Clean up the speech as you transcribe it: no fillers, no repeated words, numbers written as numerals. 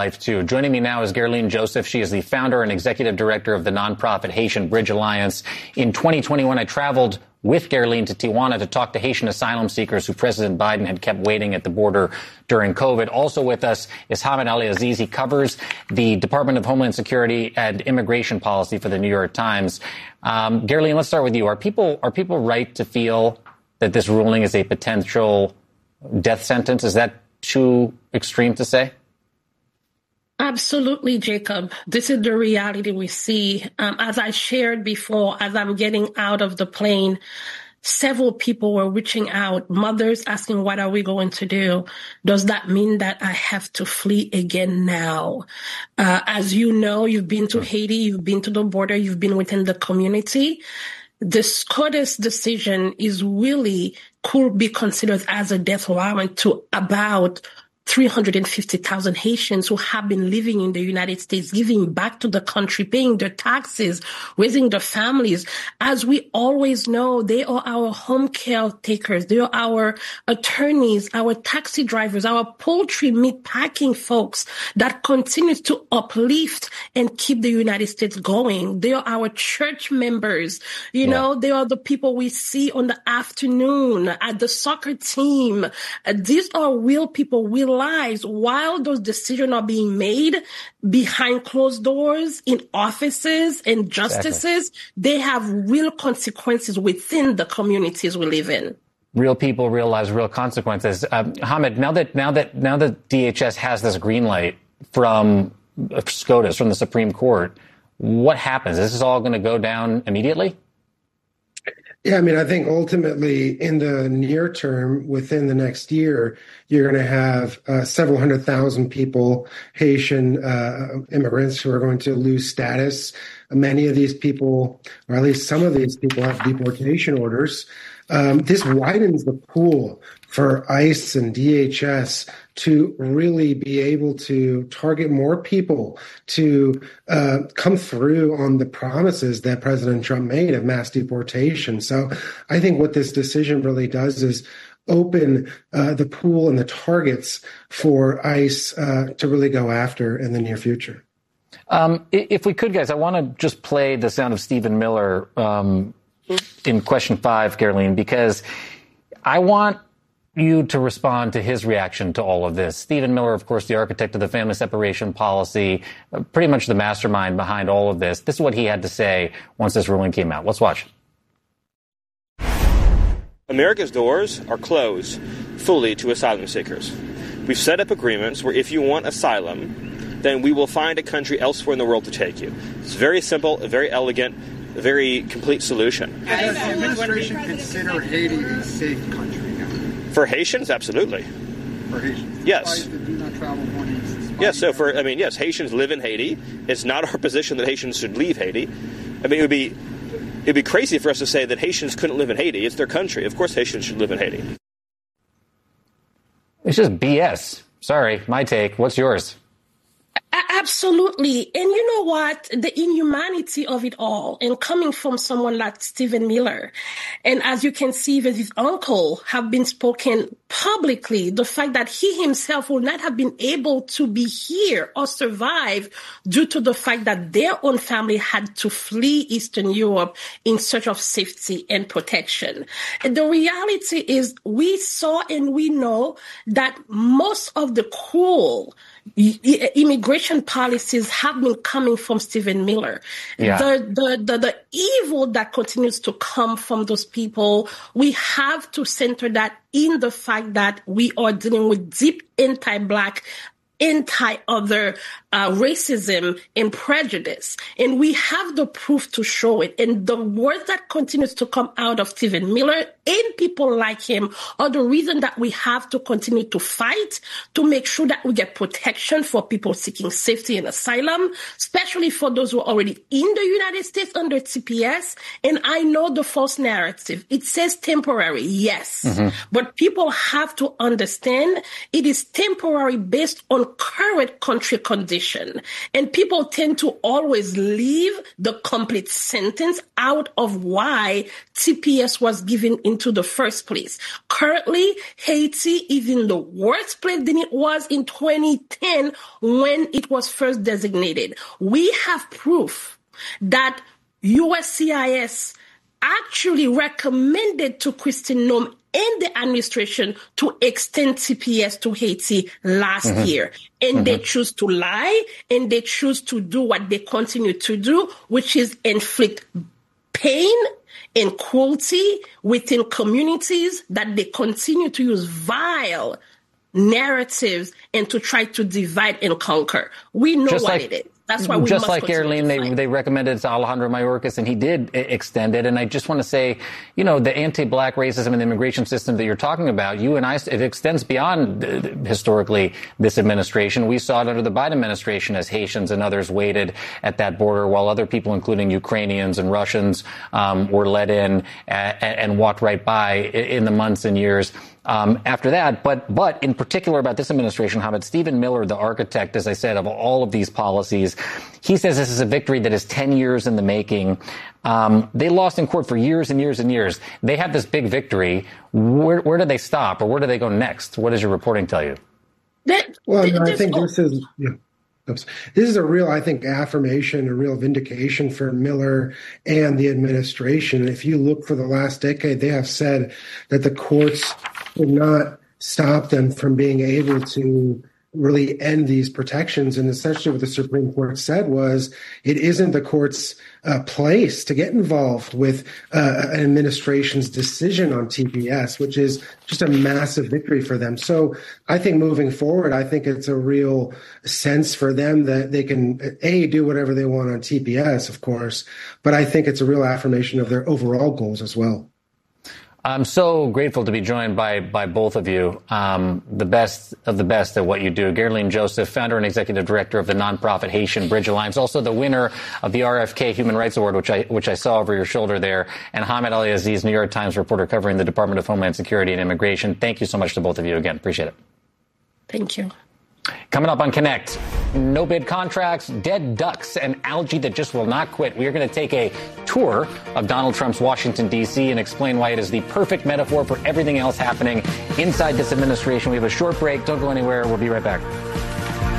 Life too. Joining me now is Gerline Joseph. She is the founder and executive director of the nonprofit Haitian Bridge Alliance. In 2021, I traveled with Gerline to Tijuana to talk to Haitian asylum seekers who President Biden had kept waiting at the border during COVID. Also with us is Hamid Ali-Aziz. He covers the Department of Homeland Security and immigration policy for the New York Times. Gerline, let's start with you. Are people right to feel that this ruling is a potential death sentence? Is that too extreme to say? Absolutely, Jacob. This is the reality we see. As I shared before, as I'm getting out of the plane, several people were reaching out, mothers asking, what are we going to do? Does that mean that I have to flee again now? As you know, you've been to Haiti, you've been to the border, you've been within the community. The SCOTUS decision could be considered as a death warrant to about 350,000 Haitians who have been living in the United States, giving back to the country, paying their taxes, raising their families. As we always know, they are our home care takers. They are our attorneys, our taxi drivers, our poultry meat packing folks that continues to uplift and keep the United States going. They are our church members. You know, they are the people we see on the afternoon at the soccer team. These are real people, real lives. While those decisions are being made behind closed doors in offices and justices, they have real consequences within the communities we live in. Real people, real lives, real consequences. Hamid, now that DHS has this green light from SCOTUS, from the Supreme Court, what happens? Is this all going to go down immediately? Yeah, I mean, I think ultimately in the near term, within the next year, you're going to have several 100,000 people, Haitian immigrants, who are going to lose status. Many of these people, or at least some of these people, have deportation orders. This widens the pool for ICE and DHS to really be able to target more people to come through on the promises that President Trump made of mass deportation. So I think what this decision really does is open the pool and the targets for ICE to really go after in the near future. If we could, guys, I want to just play the sound of Stephen Miller in question 5, Gerline, because I want you to respond to his reaction to all of this. Stephen Miller, of course, the architect of the family separation policy, pretty much the mastermind behind all of this. This is what he had to say once this ruling came out. Let's watch. America's doors are closed fully to asylum seekers. We've set up agreements where if you want asylum, then we will find a country elsewhere in the world to take you. It's very simple, very elegant, a very complete solution. Does the administration consider Haiti a safe country now? For Haitians, absolutely. For Haitians? Yes. Do not travel warnings. Yes, so yes, Haitians live in Haiti. It's not our position that Haitians should leave Haiti. I mean, it'd be crazy for us to say that Haitians couldn't live in Haiti. It's their country. Of course Haitians should live in Haiti. It's just BS. Sorry, my take. What's yours? Absolutely. And you know what? The inhumanity of it all, and coming from someone like Stephen Miller, and as you can see that his uncle have been spoken publicly, the fact that he himself will not have been able to be here or survive due to the fact that their own family had to flee Eastern Europe in search of safety and protection. And the reality is we saw and we know that most of the cruel immigration policies have been coming from Stephen Miller. Yeah. The evil that continues to come from those people, we have to center that in the fact that we are dealing with deep anti-Black, anti-other racism and prejudice. And we have the proof to show it. And the words that continues to come out of Stephen Miller and people like him are the reason that we have to continue to fight to make sure that we get protection for people seeking safety and asylum, especially for those who are already in the United States under TPS. And I know the false narrative. It says temporary, yes. Mm-hmm. But people have to understand it is temporary based on current country conditions. And people tend to always leave the complete sentence out of why TPS was given in into the first place. Currently, Haiti is in the worst place than it was in 2010 when it was first designated. We have proof that USCIS actually recommended to Kristi Noem and the administration to extend TPS to Haiti last year. And they choose to lie, and they choose to do what they continue to do, which is inflict pain and cruelty within communities that they continue to use vile narratives and to try to divide and conquer. We know what it is. That's why we just must like Guerline, they recommended it to Alejandro Mayorkas, and he did extend it. And I just want to say, you know, the anti-black racism in the immigration system that you're talking about, it extends beyond historically this administration. We saw it under the Biden administration as Haitians and others waited at that border while other people, including Ukrainians and Russians, were let in and walked right by in the months and years after that. But in particular about this administration, Hamid, Stephen Miller, the architect, as I said, of all of these policies, he says this is a victory that is 10 years in the making. They lost in court for years and years and years. They have this big victory. Where do they stop, or where do they go next? What does your reporting tell you? I think this is... Yeah. This is a real, I think, affirmation, a real vindication for Miller and the administration. If you look for the last decade, they have said that the courts would not stop them from being able to really end these protections. And essentially what the Supreme Court said was it isn't the court's place to get involved with an administration's decision on TPS, which is just a massive victory for them. So I think moving forward, I think it's a real sense for them that they can, do whatever they want on TPS, of course, but I think it's a real affirmation of their overall goals as well. I'm so grateful to be joined by both of you, the best of the best at what you do. Guerline Joseph, founder and executive director of the nonprofit Haitian Bridge Alliance, also the winner of the RFK Human Rights Award, which I saw over your shoulder there, and Hamid Ali-Aziz, New York Times reporter covering the Department of Homeland Security and Immigration. Thank you so much to both of you again. Appreciate it. Thank you. Coming up on Connect, no bid contracts, dead ducks, and algae that just will not quit. We are going to take a tour of Donald Trump's Washington, D.C. and explain why it is the perfect metaphor for everything else happening inside this administration. We have a short break. Don't go anywhere. We'll be right back.